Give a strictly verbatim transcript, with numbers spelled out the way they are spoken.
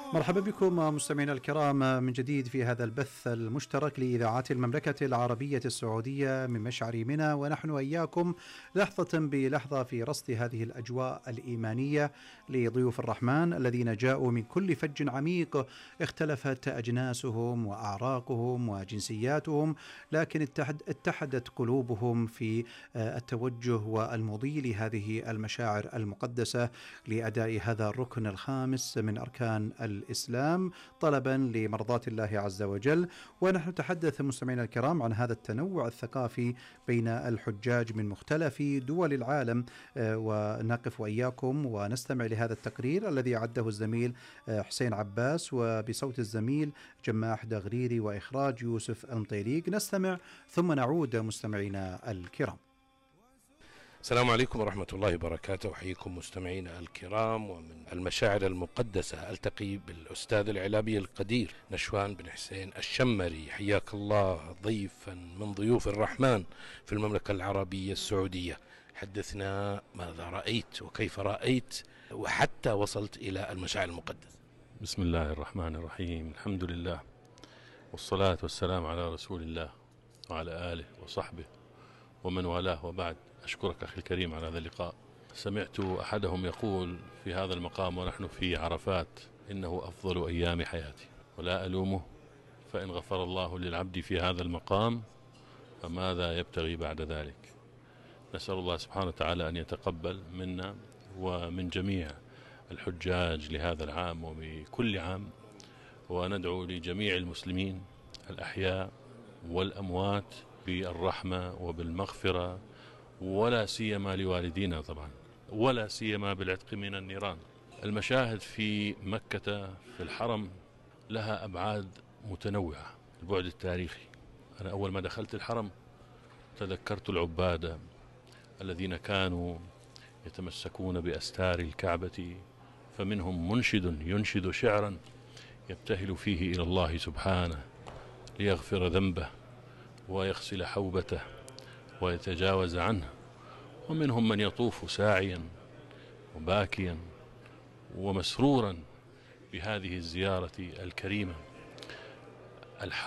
مرحبا بكم مستمعينا الكرام من جديد في هذا البث المشترك لإذاعات المملكة العربية السعودية من مشعر منى، ونحن وإياكم لحظة بلحظة في رصد هذه الأجواء الإيمانية لضيوف الرحمن الذين جاءوا من كل فج عميق اختلفت أجناسهم وأعراقهم وجنسياتهم، لكن اتحد اتحدت قلوبهم في التوجه والمضي لهذه المشاعر المقدسة لأداء هذا الركن الخامس من أركان الإسلام طلبا لمرضاة الله عز وجل. ونحن نتحدث مستمعينا الكرام عن هذا التنوع الثقافي بين الحجاج من مختلف دول العالم، ونقف وإياكم ونستمع لهذا التقرير الذي أعده الزميل حسين عباس وبصوت الزميل جماح دغريري وإخراج يوسف المطيليق. نستمع ثم نعود مستمعينا الكرام. السلام عليكم ورحمة الله وبركاته، أحييكم مستمعينا الكرام. ومن المشاعر المقدسة ألتقي بالأستاذ الإعلامي القدير نشوان بن حسين الشمري. حياك الله ضيفا من ضيوف الرحمن في المملكة العربية السعودية. حدثنا ماذا رأيت وكيف رأيت وحتى وصلت إلى المشاعر المقدسة. بسم الله الرحمن الرحيم، الحمد لله والصلاة والسلام على رسول الله وعلى آله وصحبه ومن والاه، وبعد. أشكرك أخي الكريم على هذا اللقاء. سمعت أحدهم يقول في هذا المقام ونحن في عرفات: إنه أفضل أيام حياتي، ولا ألومه، فإن غفر الله للعبد في هذا المقام فماذا يبتغي بعد ذلك. نسأل الله سبحانه وتعالى أن يتقبل منا ومن جميع الحجاج لهذا العام وبكل عام، وندعو لجميع المسلمين الأحياء والأموات بالرحمة وبالمغفرة، ولا سيما لوالدينا طبعا، ولا سيما بالعتق من النيران. المشاهد في مكة في الحرم لها أبعاد متنوعة. البعد التاريخي، أنا أول ما دخلت الحرم تذكرت العبادة الذين كانوا يتمسكون بأستار الكعبة، فمنهم منشد ينشد شعرا يبتهل فيه إلى الله سبحانه ليغفر ذنبه ويغسل حوبته ويتجاوز عنه، ومنهم من يطوف ساعيا وباكيا ومسرورا بهذه الزيارة الكريمة.